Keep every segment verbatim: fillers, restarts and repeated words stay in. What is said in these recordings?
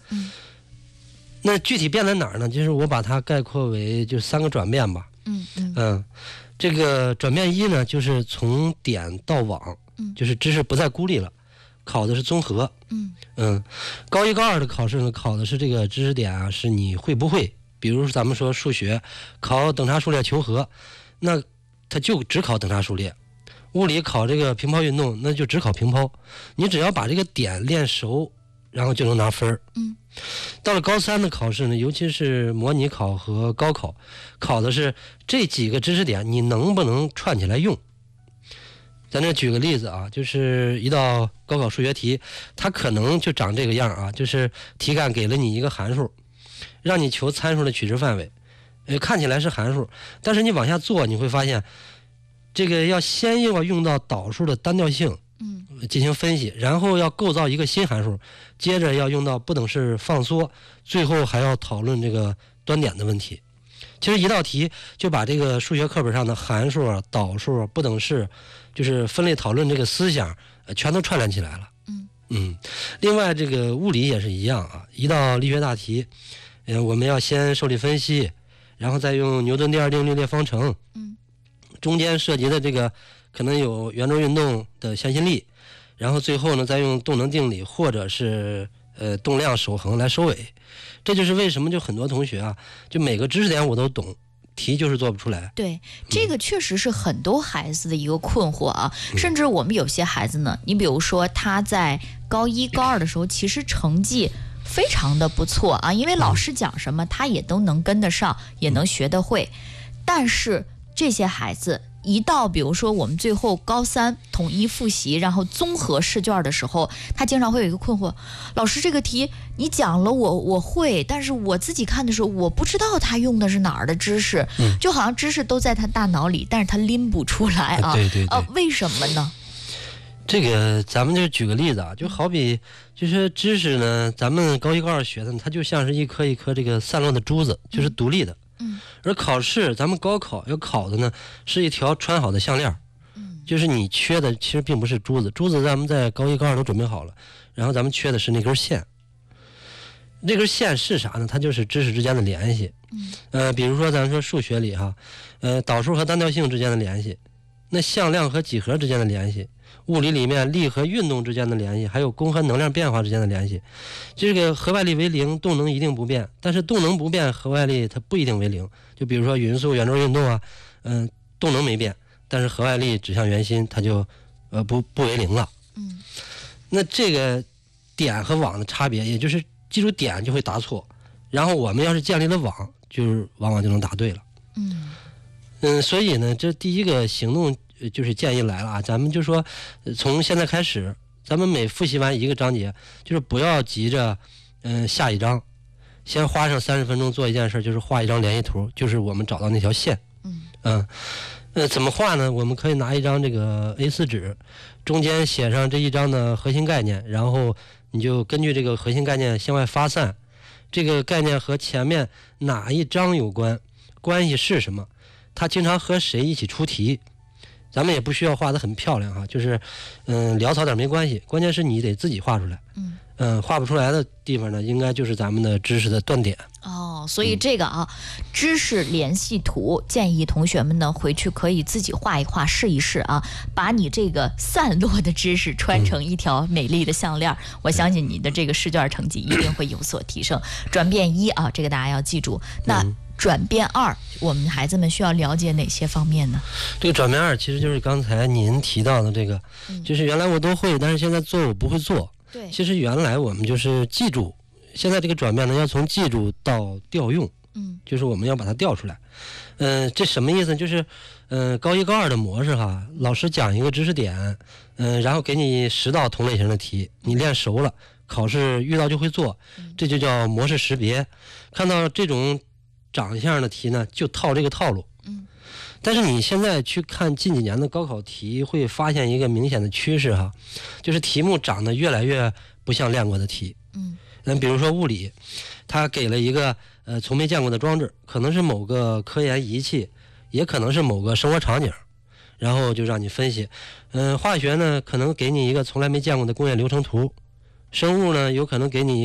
嗯， 那具体变在哪儿呢？就是我把它概括为就三个转变吧。 嗯嗯嗯，这个转变一呢，就是从点到网， 嗯就是知识不再孤立了，考的是综合。 嗯嗯，高一高二的考试呢，考的是这个知识点啊，是你会不会。比如咱们说数学考等差数列求和，那它就只考等差数列；物理考这个平抛运动，那就只考平抛。你只要把这个点练熟，然后就能拿分儿。 嗯， 到了高三的考试呢，尤其是模拟考和高考，考的是这几个知识点你能不能串起来用。咱这举个例子啊，就是一道高考数学题，它可能就长这个样啊，就是题干给了你一个函数，让你求参数的取值范围，呃，看起来是函数，但是你往下做，你会发现，这个要先要用到导数的单调性， 嗯， 进行分析，然后要构造一个新函数，接着要用到不等式放缩，最后还要讨论这个端点的问题。其实一道题就把这个数学课本上的函数、导数、不等式，就是分类讨论这个思想，呃，全都串联起来了。 嗯嗯，另外这个物理也是一样啊，一道力学大题。呃，我们要先受力分析，然后再用牛顿第二定律列方程， 嗯， 中间涉及的这个可能有圆周运动的向心力，然后最后呢再用动能定理或者是呃动量守恒来收尾。这就是为什么就很多同学啊，就每个知识点我都懂，题就是做不出来。 对，这个确实是很多孩子的一个困惑啊，嗯、甚至我们有些孩子呢，你比如说他在高一高二的时候，其实成绩非常的不错啊，因为老师讲什么他也都能跟得上，也能学得会。但是这些孩子一到比如说我们最后高三统一复习，然后综合试卷的时候，他经常会有一个困惑，老师这个题你讲了我我会，但是我自己看的时候我不知道他用的是哪儿的知识， 嗯、 就好像知识都在他大脑里，但是他拎不出来啊。 对对对。 呃，为什么呢？ 这个咱们就举个例子啊，就好比就是知识呢，咱们高一高二学的，它就像是一颗一颗这个散落的珠子，就是独立的。 嗯。 而考试，咱们高考要考的呢，是一条穿好的项链。 嗯。 就是你缺的其实并不是珠子，珠子咱们在高一高二都准备好了，然后咱们缺的是那根线。那根线是啥呢？它就是知识之间的联系。 嗯。 呃，比如说咱说数学里哈，呃，导数和单调性之间的联系，那向量和几何之间的联系。物理里面力和运动之间的联系，还有功和能量变化之间的联系。这个核外力为零，动能一定不变，但是动能不变，核外力它不一定为零。就比如说匀速圆周运动啊，嗯、呃，动能没变，但是核外力指向圆心，它就呃不不为零了。 嗯， 那这个点和网的差别，也就是记住点就会答错，然后我们要是建立了网，就是往往就能答对了。 嗯嗯，所以呢，这第一个行动。就是建议来了啊，咱们就说从现在开始，咱们每复习完一个章节，就是不要急着嗯、呃、下一章，先花上三十分钟做一件事，就是画一张联系图，就是我们找到那条线。 嗯嗯呃怎么画呢？我们可以拿一张这个 A 四 纸，中间写上这一章的核心概念，然后你就根据这个核心概念向外发散，这个概念和前面哪一章有关，关系是什么，它经常和谁一起出题。咱们也不需要画得很漂亮哈，就是嗯潦草点没关系，关键是你得自己画出来。 嗯嗯，画不出来的地方呢，应该就是咱们的知识的断点。 哦，所以这个啊，嗯、知识联系图建议同学们呢回去可以自己画一画，试一试啊，把你这个散落的知识穿成一条美丽的项链，嗯、我相信你的这个试卷成绩一定会有所提升。转变一啊，这个大家要记住。那、嗯转变二，我们孩子们需要了解哪些方面呢？ 这个转变二其实就是刚才您提到的这个， 嗯、 就是原来我都会，但是现在做我不会做。 对， 其实原来我们就是记住，现在这个转变呢，要从记住到调用， 嗯， 就是我们要把它调出来。嗯、呃，这什么意思？就是，嗯、呃，高一高二的模式哈，老师讲一个知识点，嗯、呃，然后给你十道同类型的题，你练熟了，考试遇到就会做，这就叫模式识别。看到这种长相的题呢，就套这个套路。 嗯， 但是你现在去看近几年的高考题，会发现一个明显的趋势哈，就是题目长得越来越不像练过的题。 嗯， 那比如说物理，它给了一个呃从没见过的装置，可能是某个科研仪器，也可能是某个生活场景，然后就让你分析。嗯、呃，化学呢，可能给你一个从来没见过的工业流程图，生物呢，有可能给你一个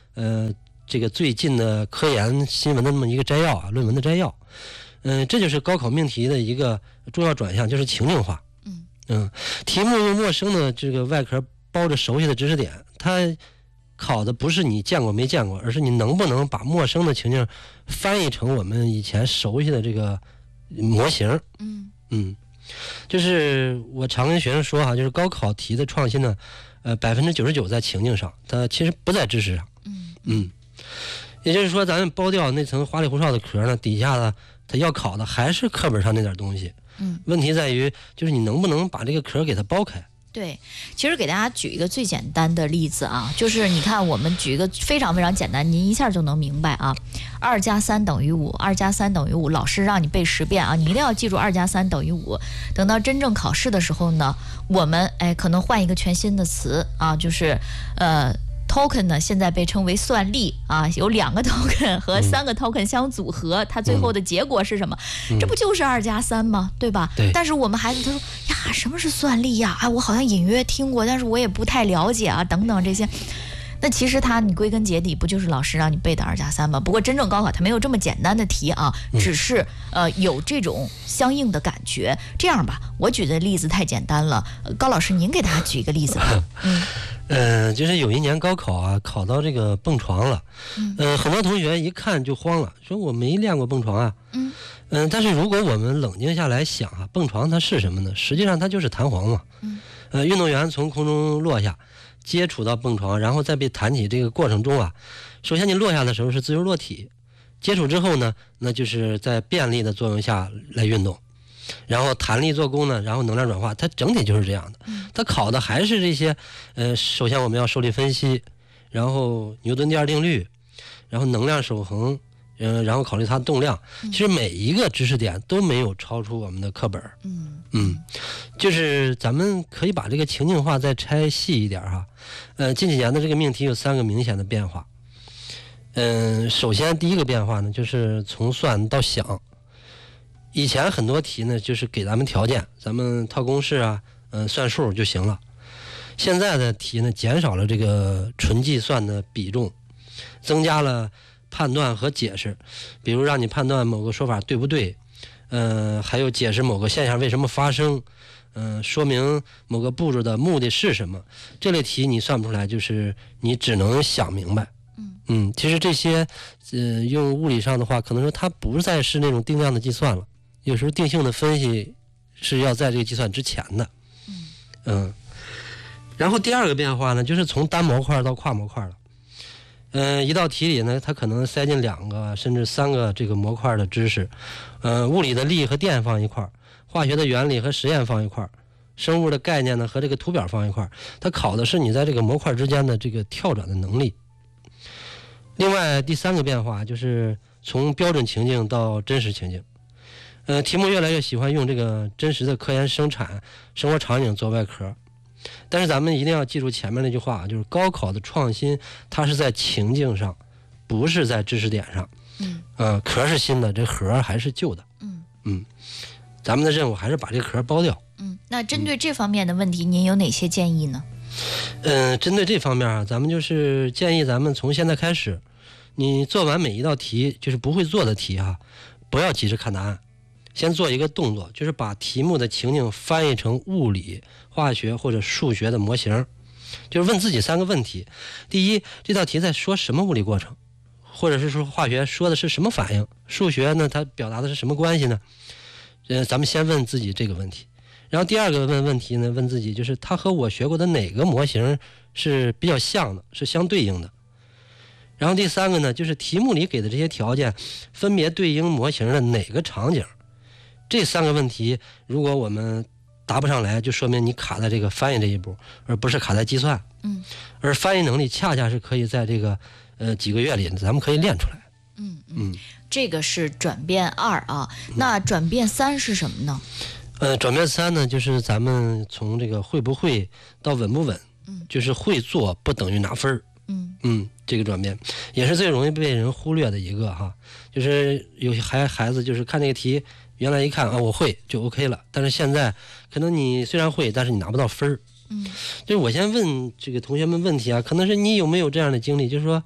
呃这个最近的科研新闻的那么一个摘要啊，论文的摘要。嗯、呃，这就是高考命题的一个重要转向，就是情境化。 嗯嗯，题目用陌生的这个外壳包着熟悉的知识点，它考的不是你见过没见过，而是你能不能把陌生的情境翻译成我们以前熟悉的这个模型。 嗯嗯，就是我常跟学生说哈，就是高考题的创新呢，呃，百分之九十九在情境上，它其实不在知识上。 嗯嗯，也就是说，咱们剥掉那层花里胡哨的壳呢，底下呢，它要考的还是课本上那点东西。 嗯， 问题在于，就是你能不能把这个壳给它剥开。 对，其实给大家举一个最简单的例子啊，就是你看，我们举一个非常非常简单，您一下就能明白啊。二加三等于五，二加三等于五，老师让你背十遍啊，你一定要记住二加三等于五。等到真正考试的时候呢，我们哎可能换一个全新的词啊，就是呃。token 呢，现在被称为算力啊，有两个 token 和三个 token 相组合，嗯、它最后的结果是什么？嗯、这不就是二加三吗？对吧？ 对。 但是我们孩子他说呀，什么是算力呀？啊，我好像隐约听过，但是我也不太了解啊，等等这些。那其实它你归根结底不就是老师让你背的二加三吗？不过真正高考它没有这么简单的题啊，只是呃有这种相应的感觉。这样吧，我举的例子太简单了，呃、高老师您给大家举一个例子吧。嗯。 呃，就是有一年高考啊，考到这个蹦床了，嗯，呃，很多同学一看就慌了，说我没练过蹦床啊，嗯，嗯、呃，但是如果我们冷静下来想啊，蹦床它是什么呢？实际上它就是弹簧嘛，嗯，呃，运动员从空中落下，接触到蹦床，然后再被弹起这个过程中啊，首先你落下的时候是自由落体，接触之后呢，那就是在便利的作用下来运动。然后弹力做功呢，然后能量转化，它整体就是这样的。它考的还是这些，呃，首先我们要受力分析，然后牛顿第二定律，然后能量守恒，嗯、呃，然后考虑它的动量。其实每一个知识点都没有超出我们的课本。嗯嗯，就是咱们可以把这个情境化再拆细一点哈。呃，近几年的这个命题有三个明显的变化。嗯、呃，首先第一个变化呢，就是从算到想。以前很多题呢，就是给咱们条件，咱们套公式啊，嗯、呃，算数就行了。现在的题呢，减少了这个纯计算的比重，增加了判断和解释，比如让你判断某个说法对不对，呃，还有解释某个现象为什么发生，嗯、呃，说明某个步骤的目的是什么。这类题你算不出来，就是你只能想明白。嗯，其实这些，呃，用物理上的话，可能说它不再是那种定量的计算了。有时候定性的分析是要在这个计算之前的，嗯，然后第二个变化呢，就是从单模块到跨模块了。嗯、呃，一道题里呢，它可能塞进两个甚至三个这个模块的知识，呃，物理的力和电放一块，化学的原理和实验放一块，生物的概念呢和这个图表放一块，它考的是你在这个模块之间的这个跳转的能力。另外第三个变化就是从标准情境到真实情境。呃，题目越来越喜欢用这个真实的科研生产生活场景做外壳，但是咱们一定要记住前面那句话，就是高考的创新它是在情境上，不是在知识点上。嗯，呃，壳是新的，这盒还是旧的。嗯嗯，咱们的任务还是把这壳剥掉。 嗯，那针对这方面的问题，嗯、您有哪些建议呢？ 嗯、呃，针对这方面啊，咱们就是建议咱们从现在开始，你做完每一道题，就是不会做的题哈、啊，不要急着看答案。先做一个动作，就是把题目的情境翻译成物理、化学或者数学的模型，就是问自己三个问题：第一，这道题在说什么物理过程，或者是说化学说的是什么反应，数学呢它表达的是什么关系呢？呃，咱们先问自己这个问题。然后第二个问问题呢，问自己就是它和我学过的哪个模型是比较像的，是相对应的。然后第三个呢，就是题目里给的这些条件分别对应模型的哪个场景。这三个问题如果我们答不上来，就说明你卡在这个翻译这一步，而不是卡在计算。嗯，而翻译能力恰恰是可以在这个呃几个月里咱们可以练出来。 嗯嗯，这个是转变二啊，那转变三是什么呢？ 呃，转变三呢，就是咱们从这个会不会到稳不稳，嗯，就是会做不等于拿分儿。嗯嗯，这个转变也是最容易被人忽略的一个哈，就是有些孩孩子就是看这个题。原来一看啊，我会就 OK 了，但是现在可能你虽然会，但是你拿不到分儿。嗯，就是我先问这个同学们问题啊，可能是你有没有这样的经历，就是说，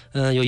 呃，有